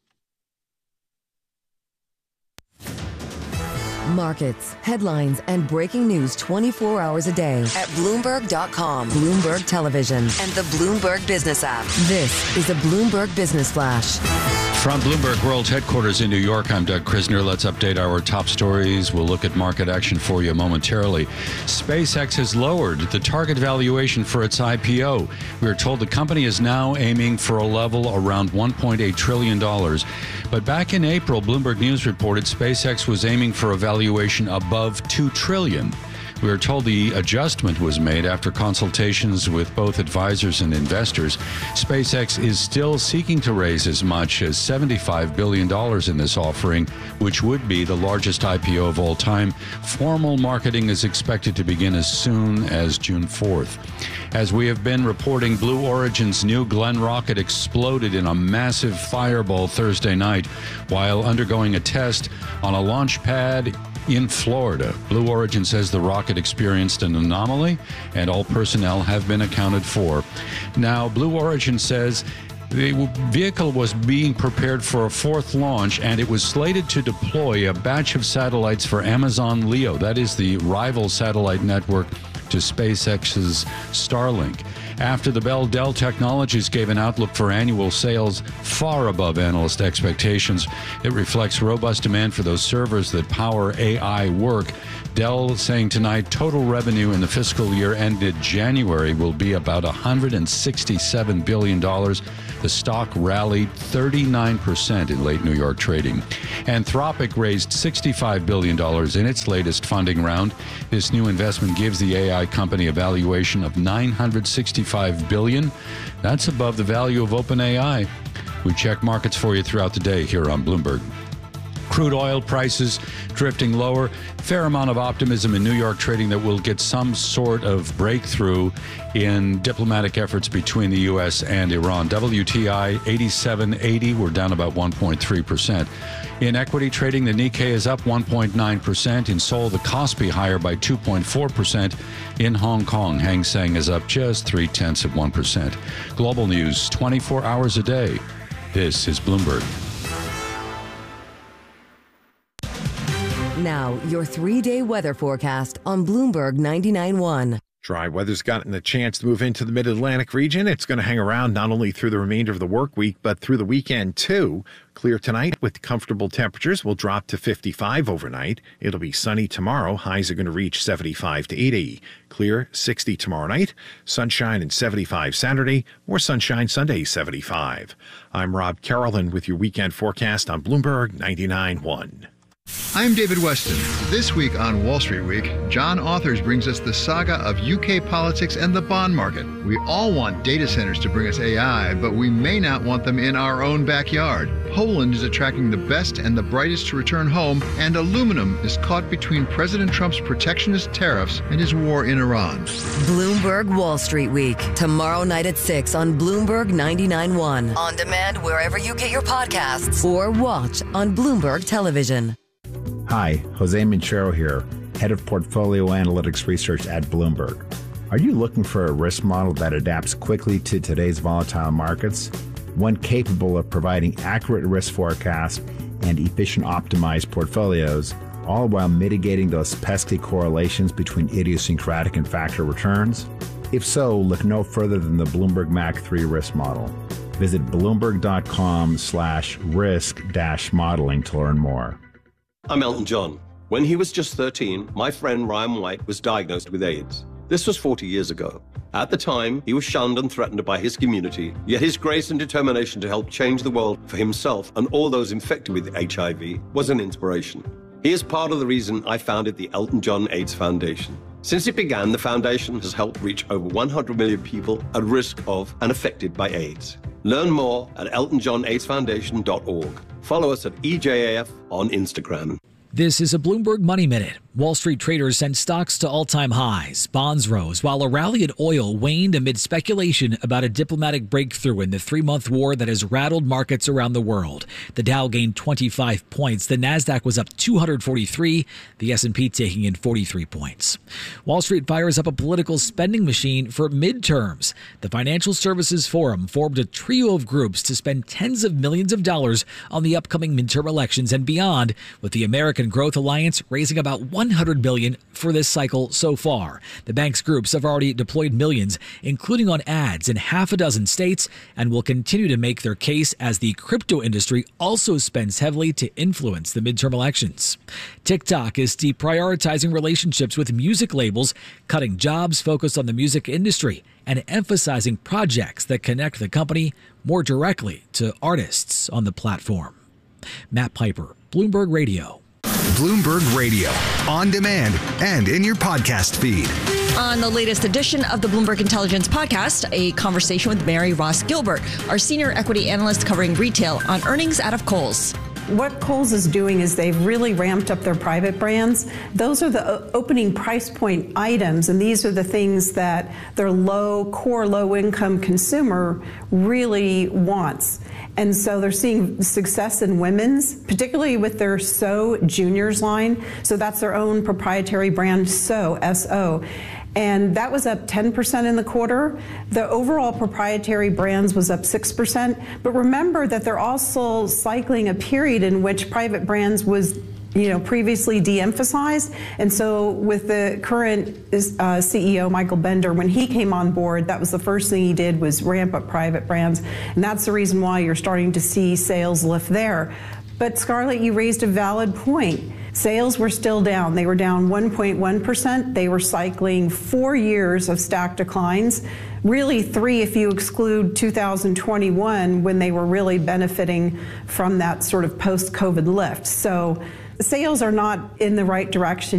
Markets, headlines, and breaking news 24 hours a day at Bloomberg.com, Bloomberg Television, and the Bloomberg Business app. This is a Bloomberg Business Flash. From Bloomberg World Headquarters in New York, I'm Doug Krisner. Let's update our top stories. We'll look at market action for you momentarily. SpaceX has lowered the target valuation for its IPO. We are told the company is now aiming for a level around $1.8 trillion. But back in April, Bloomberg News reported SpaceX was aiming for a valuation above $2 trillion. We are told the adjustment was made after consultations with both advisors and investors. SpaceX is still seeking to raise as much as $75 billion in this offering, which would be the largest IPO of all time. Formal marketing is expected to begin as soon as June 4th. As we have been reporting, Blue Origin's New Glenn rocket exploded in a massive fireball Thursday night while undergoing a test on a launch pad in Florida. Blue Origin says the rocket experienced an anomaly and all personnel have been accounted for. Now, Blue Origin says the vehicle was being prepared for a fourth launch, and it was slated to deploy a batch of satellites for Amazon LEO. That is the rival satellite network to SpaceX's Starlink. After the bell, Dell Technologies gave an outlook for annual sales far above analyst expectations. It reflects robust demand for those servers that power AI work. Dell saying tonight total revenue in the fiscal year ended January will be about $167 billion. The stock rallied 39% in late New York trading. Anthropic raised $65 billion in its latest funding round. This new investment gives the AI company a valuation of $965 billion. That's above the value of OpenAI. We check markets for you throughout the day here on Bloomberg. Crude oil prices drifting lower. Fair amount of optimism in New York trading that we'll get some sort of breakthrough in diplomatic efforts between the U.S. and Iran. WTI 87.80. We're down about 1.3%. In equity trading, the Nikkei is up 1.9%. In Seoul, the Kospi higher by 2.4%. In Hong Kong, Hang Seng is up just 0.3%. Global news 24 hours a day. This is Bloomberg. Now, your 3-day weather forecast on Bloomberg 99.1. Dry weather's gotten a chance to move into the mid-Atlantic region. It's going to hang around not only through the remainder of the work week, but through the weekend, too. Clear tonight with comfortable temperatures. Will drop to 55 overnight. It'll be sunny tomorrow. Highs are going to reach 75 to 80. Clear 60 tomorrow night. Sunshine and 75 Saturday. Or sunshine Sunday, 75. I'm Rob Carolyn with your weekend forecast on Bloomberg 99.1. I'm David Weston. This week on Wall Street Week, John Authors brings us the saga of UK politics and the bond market. We all want data centers to bring us AI, but we may not want them in our own backyard. Poland is attracting the best and the brightest to return home, and aluminum is caught between President Trump's protectionist tariffs and his war in Iran. Bloomberg Wall Street Week, tomorrow night at 6 on Bloomberg 99.1. On demand wherever you get your podcasts or watch on Bloomberg Television. Hi, Jose Minchero here, Head of Portfolio Analytics Research at Bloomberg. Are you looking for a risk model that adapts quickly to today's volatile markets? One capable of providing accurate risk forecasts and efficient optimized portfolios, all while mitigating those pesky correlations between idiosyncratic and factor returns? If so, look no further than the Bloomberg MAC 3 risk model. Visit bloomberg.com/risk-modeling to learn more. I'm Elton John. When he was just 13, my friend Ryan White was diagnosed with AIDS. This was 40 years ago. At the time, he was shunned and threatened by his community, yet his grace and determination to help change the world for himself and all ththose infected with HIV was an inspiration. He is part of the reason I founded the Elton John AIDS Foundation. Since it began, the foundation has helped reach over 100 million people at risk of and affected by AIDS. Learn more at eltonjohnaidesfoundation.org. Follow us at EJAF on Instagram. This is a Bloomberg Money Minute. Wall Street traders sent stocks to all-time highs. Bonds rose, while a rally in oil waned amid speculation about a diplomatic breakthrough in the 3-month war that has rattled markets around the world. The Dow gained 25 points. The Nasdaq was up 243, the S&P taking in 43 points. Wall Street fires up a political spending machine for midterms. The Financial Services Forum formed a trio of groups to spend tens of millions of dollars on the upcoming midterm elections and beyond, with the American Growth Alliance raising about $100 billion for this cycle so far. The bank's groups have already deployed millions, including on ads in half a dozen states, and will continue to make their case as the crypto industry also spends heavily to influence the midterm elections. TikTok is deprioritizing relationships with music labels, cutting jobs focused on the music industry, and emphasizing projects that connect the company more directly to artists on the platform. Matt Piper, Bloomberg Radio. Bloomberg Radio, on demand and in your podcast feed. On the latest edition of the Bloomberg Intelligence Podcast, a conversation with Mary Ross Gilbert, our senior equity analyst covering retail, on earnings out of Kohl's. What Kohl's is doing is they've really ramped up their private brands. Those are the opening price point items, and these are the things that their core low-income consumer really wants. And so they're seeing success in women's, particularly with their So Juniors line. So that's their own proprietary brand, So, S-O. And that was up 10% in the quarter. The overall proprietary brands was up 6%. But remember that they're also cycling a period in which private brands was previously de-emphasized. And so with the current CEO, Michael Bender, when he came on board, that was the first thing he did was ramp up private brands. And that's the reason why you're starting to see sales lift there. But Scarlett, you raised a valid point. Sales were still down. They were down 1.1%. They were cycling 4 years of stacked declines. Really 3 if you exclude 2021 when they were really benefiting from that sort of post-COVID lift. So sales are not in the right direction.